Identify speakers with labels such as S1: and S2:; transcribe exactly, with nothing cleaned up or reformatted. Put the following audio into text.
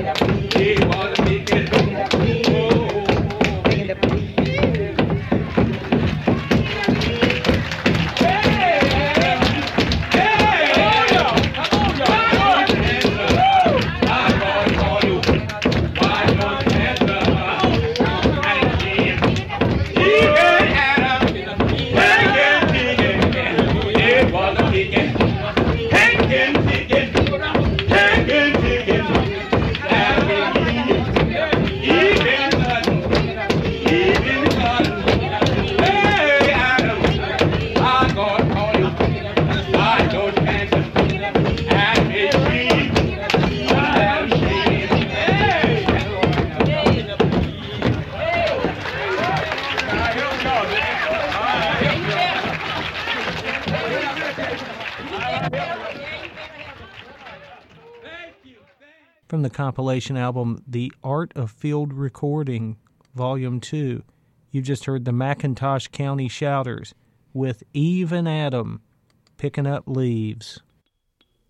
S1: From the compilation album The Art of Field Recording, Volume two, you've just heard the McIntosh County Shouters with Eve and Adam, Picking Up Leaves.